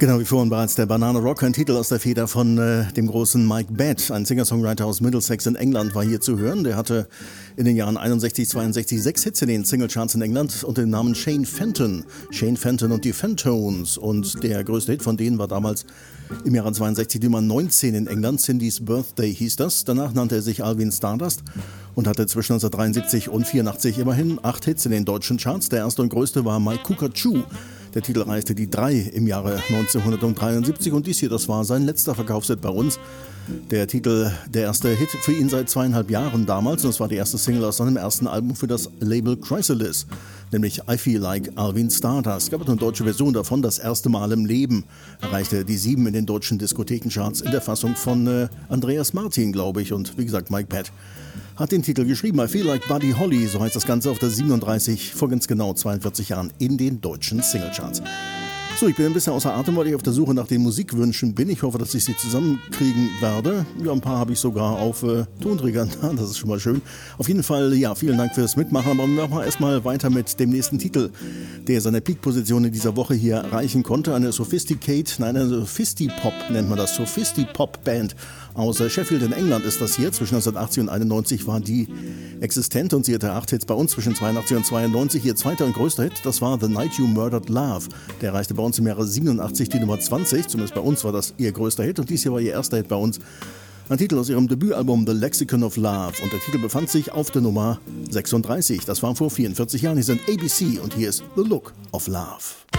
Genau wie vorhin bereits der Banana Rock, ein Titel aus der Feder von dem großen Mike Batt, ein Singer-Songwriter aus Middlesex in England, war hier zu hören. Der hatte in den Jahren 61, 62 6 Hits in den Singlecharts in England unter dem Namen Shane Fenton. Shane Fenton und die Fentones. Und der größte Hit von denen war damals im Jahre 62 die Nummer 19 in England. Cindy's Birthday hieß das. Danach nannte er sich Alvin Stardust und hatte zwischen 1973 und 1984 immerhin 8 Hits in den deutschen Charts. Der erste und größte war My Cuckoo. Der Titel reichte die 3 im Jahre 1973 und dies hier, das war sein letzter Verkaufshit bei uns. Der Titel, der erste Hit für ihn seit 2,5 Jahren damals, und es war die erste Single aus seinem ersten Album für das Label Chrysalis, nämlich I Feel Like Alvin Stardust. Es gab eine deutsche Version davon, das erste Mal im Leben, erreichte die 7 in den deutschen Diskothekencharts in der Fassung von Andreas Martin, glaube ich, und wie gesagt Mike Batt hat den Titel geschrieben. I Feel Like Buddy Holly, so heißt das Ganze, auf der 37 vor ganz genau 42 Jahren in den deutschen Singlecharts. So, ich bin ein bisschen außer Atem, weil ich auf der Suche nach den Musikwünschen bin. Ich hoffe, dass ich sie zusammenkriegen werde. Ja, ein paar habe ich sogar auf Tonträgern. Das ist schon mal schön. Auf jeden Fall, ja, vielen Dank fürs Mitmachen. Aber wir machen erstmal weiter mit dem nächsten Titel, der seine Peak-Position in dieser Woche hier erreichen konnte. Eine eine Sophistipop nennt man das. Sophistipop-Band aus Sheffield in England ist das hier. Zwischen 1980 und 91 war die existent und sie hatte 8 Hits bei uns zwischen 82 und 92. Ihr zweiter und größter Hit, das war The Night You Murdered Love. Der erreichte bei uns im Jahre 87 die Nummer 20. Zumindest bei uns war das ihr größter Hit und dies hier war ihr erster Hit bei uns. Ein Titel aus ihrem Debütalbum The Lexicon of Love und der Titel befand sich auf der Nummer 36. Das war vor 44 Jahren. Hier sind ABC und hier ist The Look of Love.